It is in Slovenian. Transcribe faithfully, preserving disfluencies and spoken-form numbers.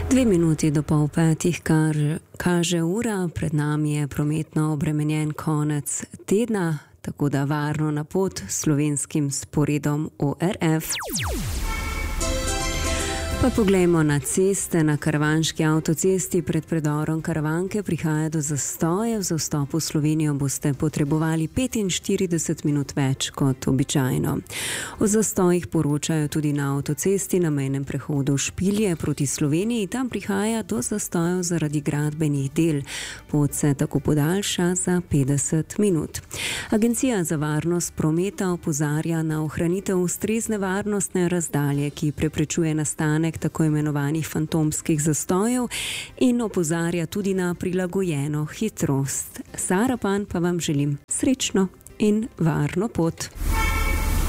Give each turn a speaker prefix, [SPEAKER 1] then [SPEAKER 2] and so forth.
[SPEAKER 1] Dve minuti do pol petih, kar kaže ura, pred nami je prometno obremenjen konec tedna, tako da varno na pot s slovenskim sporedom O R F. Pa poglejmo na ceste. Na karavanški avtocesti pred predorom Karavanke prihaja do zastojev. Za vstop v Slovenijo boste potrebovali petinštirideset minut več kot običajno. O zastojih poročajo tudi na avtocesti na mejnem prehodu Špilje proti Sloveniji. Tam prihaja do zastojev zaradi gradbenih del. Pot se tako podaljša za petdeset minut. Agencija za varnost prometa opozarja na ohranitev ustrezne varnostne razdalje, ki preprečuje nastanek tako imenovanih fantomskih zastojev in opozarja tudi na prilagojeno hitrost. Sara Pan pa vam želim srečno in varno pot.